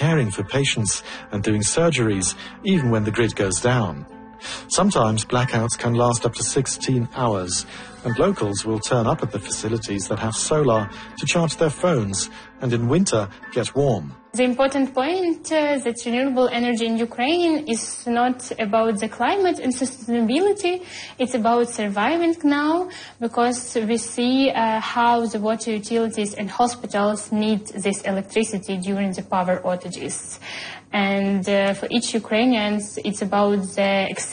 caring for patients and doing surgeries, even when the grid goes down. Sometimes blackouts can last up to 16 hours, and locals will turn up at the facilities that have solar to charge their phones and in winter get warm. The important point that renewable energy in Ukraine is not about the climate and sustainability, it's about surviving now, because we see how the water utilities and hospitals need this electricity during the power outages. And for each Ukrainian, it's about the